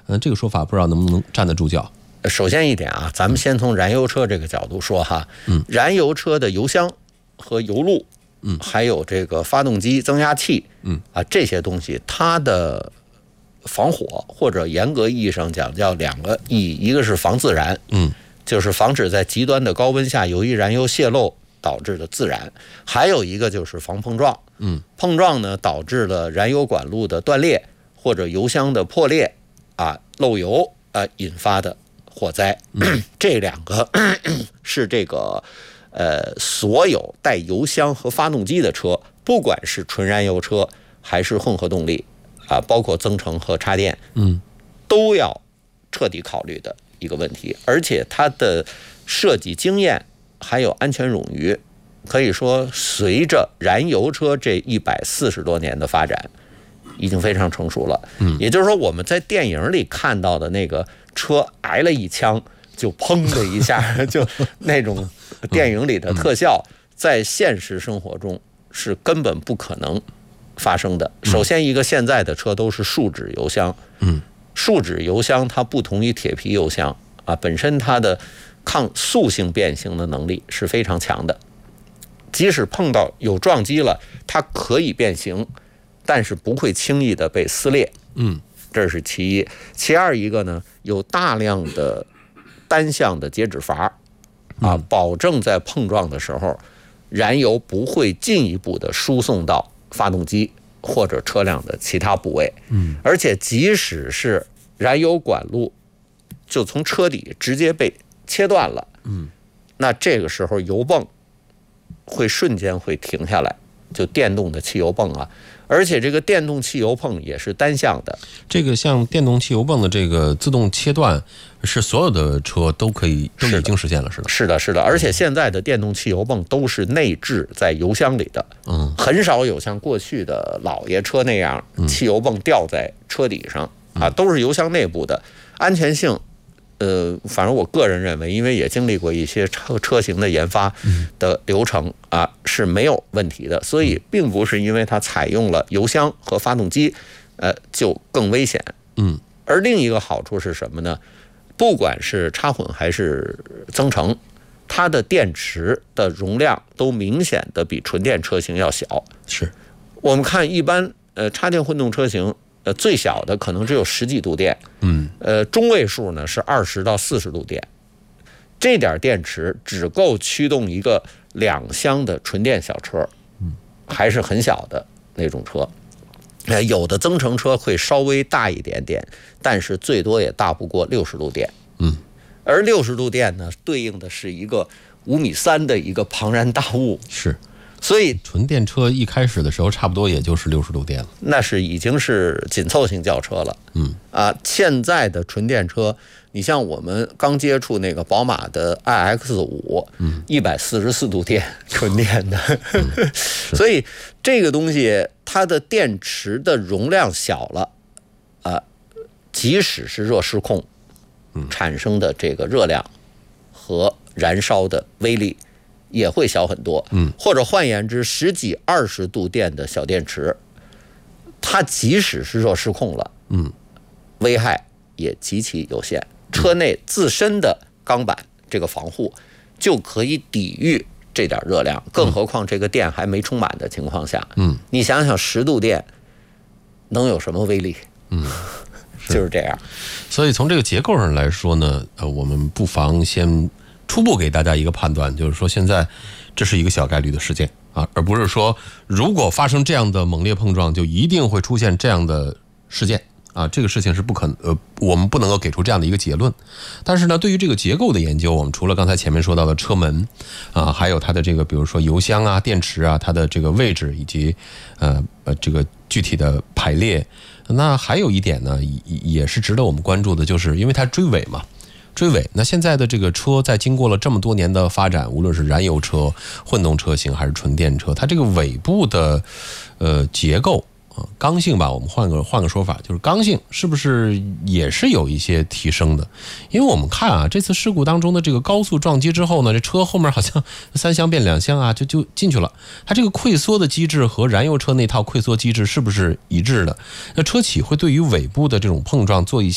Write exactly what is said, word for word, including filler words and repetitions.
嗯，这个说法不知道能不能站得住脚。 首先一点啊，咱们先从燃油车这个角度说哈，嗯，燃油车的油箱和油路，嗯，还有这个发动机增压器，嗯啊，这些东西它的防火或者严格意义上讲叫两个意义，一个是防自燃，嗯，就是防止在极端的高温下由于燃油泄漏导致的自燃，还有一个就是防碰撞，嗯，碰撞呢导致了燃油管路的断裂或者油箱的破裂啊漏油啊引发的火灾，嗯、这两个是这个呃所有带油箱和发动机的车，不管是纯燃油车还是混合动力啊，包括增程和插电，嗯，都要彻底考虑的一个问题。而且它的设计经验还有安全冗余，可以说随着燃油车这一百四十多年的发展，已经非常成熟了。嗯，也就是说我们在电影里看到的那个车挨了一枪就砰的一下就那种电影里的特效，在现实生活中是根本不可能发生的。首先一个，现在的车都是树脂油箱，嗯，树脂油箱它不同于铁皮油箱啊，本身它的抗塑性变形的能力是非常强的，即使碰到有撞击了，它可以变形，但是不会轻易的被撕裂。嗯，这是其一。其二一个呢，有大量的单向的节止阀啊，保证在碰撞的时候，燃油不会进一步的输送到发动机或者车辆的其他部位。嗯，而且即使是燃油管路就从车底直接被切断了，嗯，那这个时候油泵会瞬间会停下来，就电动的汽油泵啊，而且这个电动汽油泵也是单向的。 这个像电动汽油泵的这个自动切断，是所有的车都可以都已经实现了，是的， 是的，是的。而且现在的电动汽油泵都是内置在油箱里的，嗯，很少有像过去的老爷车那样汽油泵吊在车底上啊，都是油箱内部的，安全性。呃，反正我个人认为，因为也经历过一些车车型的研发的流程啊，是没有问题的，所以并不是因为它采用了油箱和发动机，呃，就更危险。嗯，而另一个好处是什么呢？不管是插混还是增程，它的电池的容量都明显的比纯电车型要小。 是， 我们看一般呃插电混动车型。呃，最小的可能只有十几度电，嗯，呃，中位数呢是二十到四十度电，这点电池只够驱动一个两厢的纯电小车，嗯，还是很小的那种车。呃，有的增程车会稍微大一点点，但是最多也大不过六十度电，嗯，而六十度电呢，对应的是一个五米三的一个庞然大物， 是。 所以纯电车一开始的时候差不多也就是六十度电了， 那是已经是紧凑型轿车了。嗯啊，现在的纯电车，你像我们刚接触那个宝马的 i X 五，嗯，一百四十四度电纯电的，嗯、所以这个东西它的电池的容量小了，啊，即使是热失控，产生的这个热量和燃烧的威力。也会小很多，嗯，或者换言之，十几二十度电的小电池，它即使是热失控了，嗯，危害也极其有限。车内自身的钢板这个防护就可以抵御这点热量，更何况这个电还没充满的情况下，嗯，你想想十度电能有什么威力？嗯，就是这样。 所以从这个结构上来说呢，呃，我们不妨先。初步给大家一个判断，就是说现在这是一个小概率的事件啊，而不是说如果发生这样的猛烈碰撞就一定会出现这样的事件啊，这个事情是不可能呃，我们不能够给出这样的一个结论。但是呢，对于这个结构的研究，我们除了刚才前面说到的车门啊，还有它的这个比如说油箱啊、电池啊，它的这个位置以及呃呃这个具体的排列，那还有一点呢，也是值得我们关注的，就是因为它追尾嘛。追尾，那现在的这个车在经过了这么多年的发展，无论是燃油车、混动车型还是纯电车，它这个尾部的呃结构啊、呃、刚性吧，我们换个换个说法，就是刚性是不是也是有一些提升的？因为我们看啊，这次事故当中的这个高速撞击之后呢，这车后面好像三厢变两厢啊，就就进去了。它这个溃缩的机制和燃油车那套溃缩机制是不是一致的？那车企会对于尾部的这种碰撞做一些